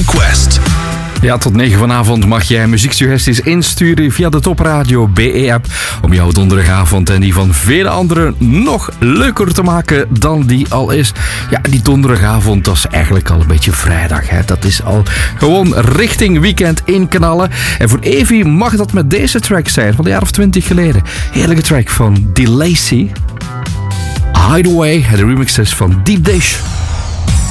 Request. Ja, tot 9 vanavond mag jij muzieksuggesties insturen via de Top Radio BE-app om jouw donderdagavond en die van vele anderen nog leuker te maken dan die al is. Ja, die donderdagavond, dat is eigenlijk al een beetje vrijdag. Hè. Dat is al gewoon richting weekend inknallen. En voor Evie mag dat met deze track zijn, van een jaar of 20 geleden. Heerlijke track van DeLacy. Hideaway, de remixes van Deep Dish.